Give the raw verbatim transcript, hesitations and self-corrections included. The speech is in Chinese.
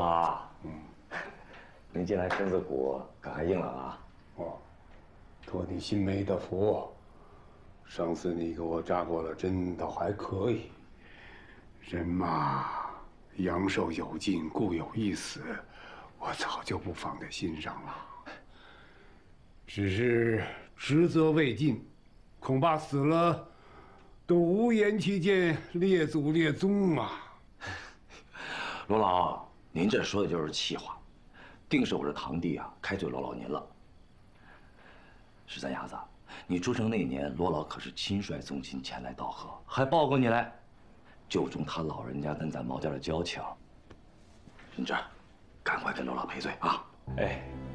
老，嗯，您近来身子骨可还硬朗啊？ 哦，托你心梅的福，上次你给我扎过了针，倒还可以。人嘛，阳寿有尽，故有一死，我早就不放在心上了。只是职责未尽，恐怕死了，都无颜去见列祖列宗啊。 罗老，您这说的就是气话，定是我这堂弟啊开罪罗老您了。十三伢子，你出城那年，罗老可是亲率宗亲前来道贺，还抱过你来，就冲他老人家跟咱毛家的交情。您这，赶快跟罗老赔罪啊！ 哎，